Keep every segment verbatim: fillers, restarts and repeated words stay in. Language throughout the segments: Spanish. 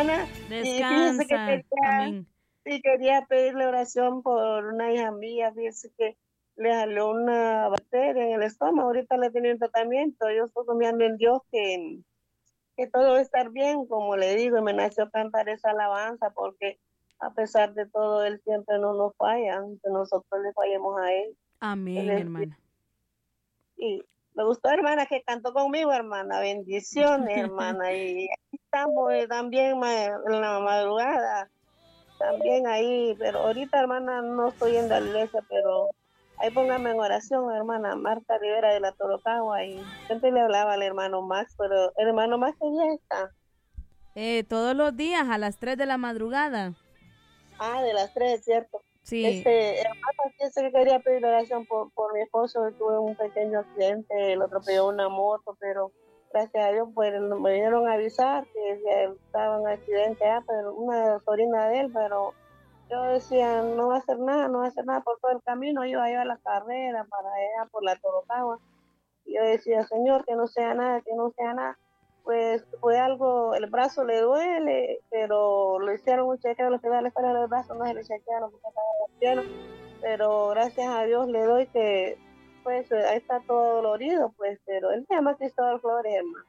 hermana, y fíjese que Descansa. quería, Amén. sí, quería pedirle oración por una hija mía, fíjese que le salió una bacteria en el estómago, ahorita le tienen tratamiento, yo estoy confiando en Dios que, que todo va a estar bien, como le digo, y me nació cantar esa alabanza, porque a pesar de todo, Él siempre no nos falla, aunque nosotros le fallemos a Él. Él Amén, es hermana. Y me gustó, hermana, que cantó conmigo, hermana. Bendiciones, hermana. Y aquí estamos eh, también ma- en la madrugada, también ahí. Pero ahorita, hermana, no estoy yendo a la iglesia, pero ahí póngame en oración, hermana. Marta Rivera de la Torocagua. Y siempre le hablaba al hermano Max, pero el hermano Max ya está. Eh, todos los días a las tres de la madrugada. Ah, de las tres, ¿cierto? Sí. Este, hermana, fíjese que quería pedir oración por, por mi esposo. Tuve un pequeño accidente, lo atropelló una moto, pero gracias a Dios, pues me vinieron a avisar que ya estaba en accidente, ah, pero una sobrina de él, pero yo decía, no va a hacer nada, no va a hacer nada por todo el camino. Yo iba a la carrera para allá por la Torocagua. Y yo decía, Señor, que no sea nada, que no sea nada. Pues fue algo, el brazo le duele, pero lo hicieron un chequeo al hospital, para el brazo no se le chequearon porque estaba lleno, pero gracias a Dios le doy que, pues, ahí está todo dolorido, pues, pero él se llama Cristóbal Flores, hermano.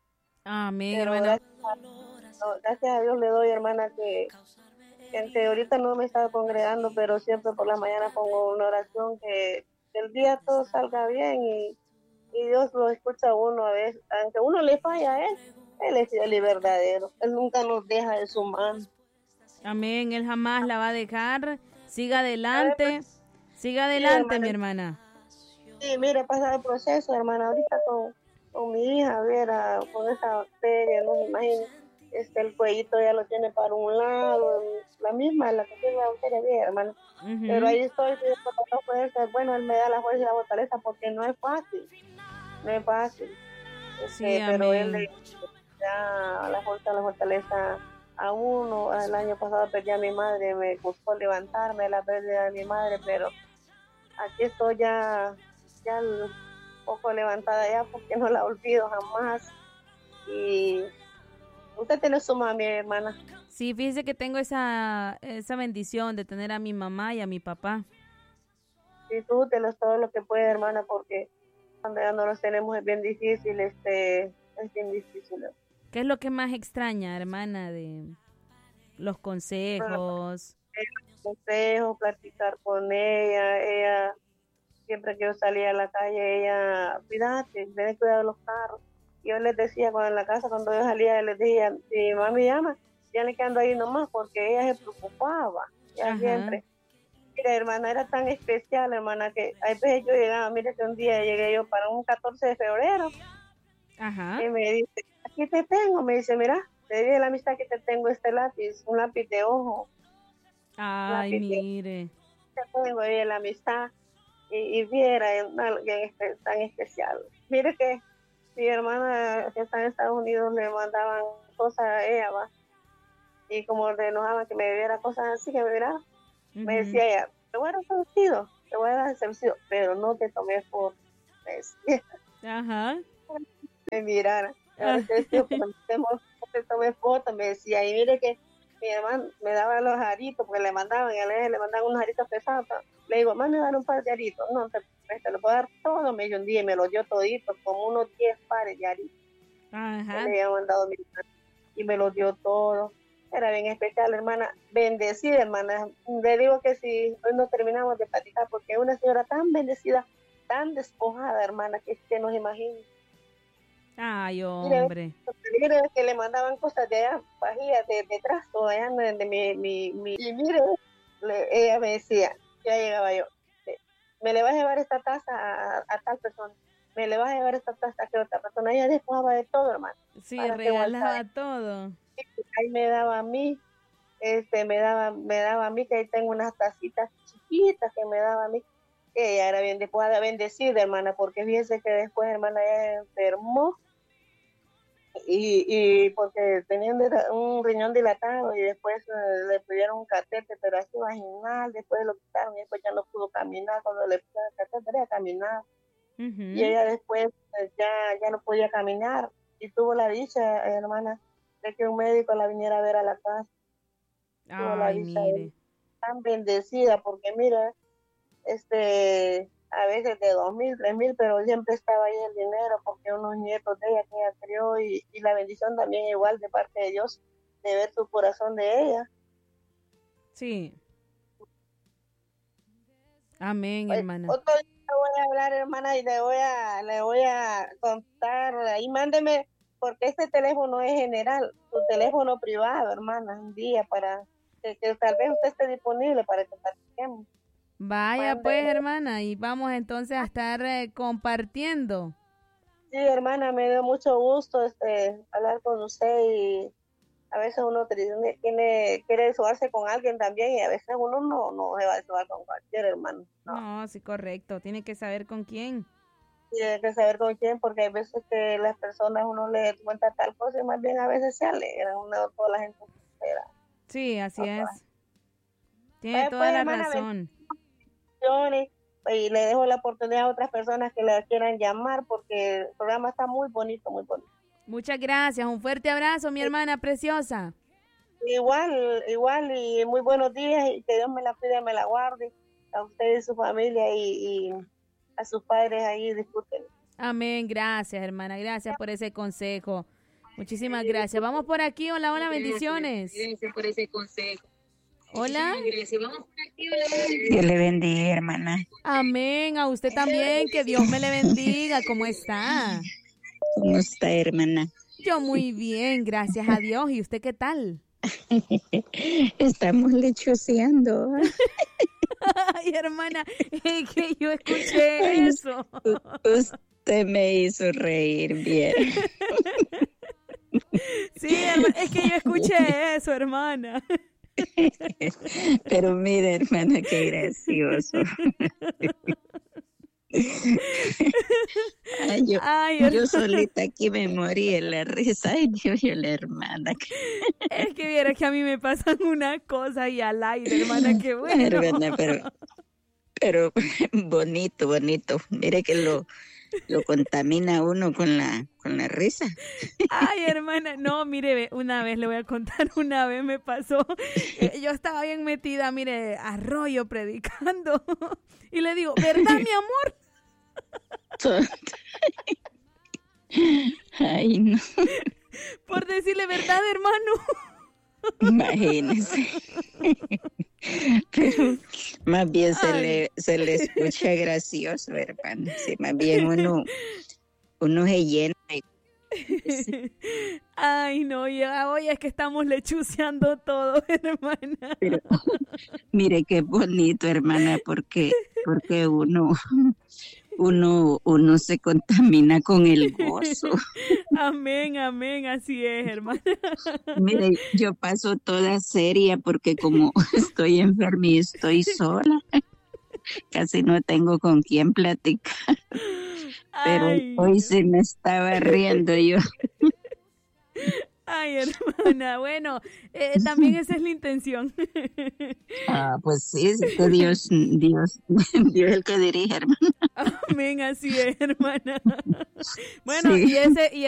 Amén, Pero hermana. gracias a, no, gracias a Dios le doy, hermana, que, que aunque ahorita no me estaba congregando, pero siempre por la mañana pongo una oración que, que el día todo salga bien y y Dios lo escucha a uno a veces, aunque uno le falla a Él, Él es fiel y verdadero, Él nunca nos deja de su mano. Amén. Él jamás la va a dejar. Siga Además, adelante. Siga sí, adelante, mi hermana, hermana. sí, mire, pasa el proceso, hermana, ahorita con, con mi hija, a ver, a- con esa bacteria, no se imagina, este, el cuellito ya lo tiene para un lado, la misma, la que tiene la bacteria, bien, hermana, pero Ujú. ahí estoy pidiendo la fuerza, bueno, Él me da la fuerza y la fortaleza porque no es fácil, no es fácil, Sí, este, pero Él amén. ya la fuerza, la fortaleza a uno. El año pasado perdí a mi madre, me costó levantarme la pérdida de mi madre, pero aquí estoy ya, ya un poco levantada ya porque no la olvido jamás. Y usted tiene su mami, hermana. Sí, fíjese que tengo esa, esa bendición de tener a mi mamá y a mi papá. Disfrútelos todo lo que puede, hermana, porque cuando ya no los tenemos es bien difícil, este, es bien difícil. ¿Qué es lo que más extraña, hermana, de los Bueno, consejos? consejo, platicar con ella, ella siempre que yo salía a la calle, ella, cuídate, ten cuidado de los carros. Y yo les decía, cuando en la casa, cuando yo salía, les decía, si mi mami llama, ya le quedando ahí nomás, porque ella se preocupaba, ya Ajá, siempre. Mira, hermana, era tan especial, hermana, que a veces yo llegaba, mire que un día llegué yo para un catorce de febrero, ajá. y me dice, aquí te tengo, me dice, mira, te dije la amistad que te tengo este lápiz, un lápiz de ojo, un Ay, lápiz de mire. te tengo ahí la amistad, y, y viera en alguien espe- tan especial. Mire que mi hermana que está en Estados Unidos le mandaban cosas a ella, va, y como le enojaban que me bebiera cosas así, que me bebiera, me Ujú. decía ella, te voy a dar ese vestido, te voy a dar ese vestido, pero no te tomé fotos, me decía, Ajá. me mirara, ahora Ah, este vestido, pero no te, no te tomé fotos, me decía, y mire que mi hermano me daba los aritos, porque le mandaban, y a él le mandaban unos aritos pesados, le digo, mami, dar un par de aritos, no, te, te lo puedo dar todo, me dio un día y me lo dio todito, como unos diez pares de aritos que le ajá. había mandado mi hermana, y me lo dio todo. Era bien especial, hermana, bendecida, hermana. Le digo que si hoy no terminamos de platicar, porque es una señora tan bendecida, tan despojada, hermana, que usted no se imagina. Ay, Mire, hombre. mire que le mandaban cosas de allá, pajillas de, de trasto, allá de, de mi, mi, mi, y mire, le, ella me decía, ya llegaba yo, eh, me le vas a llevar esta taza a, a tal persona, me le vas a llevar esta taza a que otra persona, ella despojaba de todo, hermano, Sí, para que guardara, regalaba todo. ahí me daba a mí, este, me daba, me daba a mí, que ahí tengo unas tacitas chiquitas que me daba a mí, que ella era bien despojada, bendecida, hermana, porque fíjese que después, hermana, ella enfermó, y, y porque tenía un, un riñón dilatado y después eh, le pidieron un catete, pero así vaginal, después lo quitaron y después ya no pudo caminar, cuando le pusieron el catete ya caminaba, y Ujú. ella después eh, ya, ya no podía caminar, y tuvo la dicha, hermana, de que un médico la viniera a ver a la casa. Tuvo la Ay, visa mire. tan bendecida, porque mira, este, a veces de dos mil, tres mil, pero siempre estaba ahí el dinero, porque unos nietos de ella que ella crió, y, y la bendición también igual de parte de Dios, de ver su corazón de ella. Sí. Amén, Pues, hermana. otro día le voy a hablar, hermana, y le voy a, le voy a contar, ahí mándeme, porque este teléfono es general, su teléfono privado, hermana, un día para que, que tal vez usted esté disponible para que platiquemos. Vaya Mande. pues, hermana, y vamos entonces a estar eh, compartiendo. Sí, hermana, me dio mucho gusto este hablar con usted, y a veces uno tiene, tiene quiere desahogarse con alguien también, y a veces uno no, no se va a desahogar con cualquier hermano. No. No, sí, correcto. Tiene que saber con quién. Tiene que saber con quién, porque hay veces que las personas uno le cuenta tal cosa y más bien a veces se alegran, uno, toda la gente se espera. Sí, así Ojalá. es. Tiene Vaya, toda pues, la hermana, razón. bendiciones, y le dejo la oportunidad a otras personas que la quieran llamar, porque el programa está muy bonito, muy bonito. Muchas gracias. Un fuerte abrazo, mi hermana preciosa. Igual, igual, y muy buenos días, y que Dios me la cuide, me la guarde, a usted y su familia, y, y a sus padres ahí, disfruten. Amén. Gracias, hermana. Gracias por ese consejo. Muchísimas gracias. Vamos por aquí. Hola, hola, bendiciones. Gracias por ese consejo. Hola. Gracias. Vamos por aquí. Dios le bendiga, hermana. Amén. A usted también. Que Dios me le bendiga. ¿Cómo está? ¿Cómo está, hermana? Yo muy bien, gracias a Dios. ¿Y usted qué tal? Estamos lechoseando. Ay, hermana, es que yo escuché eso. Usted me hizo reír bien. Sí, hermana, es que yo escuché eso, hermana. Pero mire, hermana, qué gracioso. Ay, yo, Ay, yo hermana. solita aquí me morí en la risa. Ay, Dios, yo la hermana. Es que viera que a mí me pasan una cosa y al aire, hermana, qué bueno. Hermana, pero, pero bonito, bonito. Mire que lo, lo contamina uno con la, con la risa. Ay, hermana, no, mire, ve, una vez le voy a contar, una vez me pasó, eh, yo estaba bien metida, mire, a rollo predicando, y le digo, ¿verdad, mi amor? Ay, no. Por decirle verdad, hermano. Imagínese. Pero más bien se le, se le escucha gracioso, hermano. Sí, más bien uno, uno se llena. Sí. Ay, no, ya hoy es que estamos lechuceando todo, hermana. Pero mire qué bonito, hermana, porque, porque uno, uno, uno se contamina con el gozo. Amén, amén, así es, hermana. Mire, yo paso toda seria porque como estoy enferma y estoy sola, casi no tengo con quién platicar. Pero Ay, hoy se me estaba riendo yo. ay, hermana, bueno, eh, también esa es la intención. Ah, pues sí, es que Dios, Dios, Dios es el que dirige, hermano. Amén, así es, hermana. Bueno, Sí. y ese, y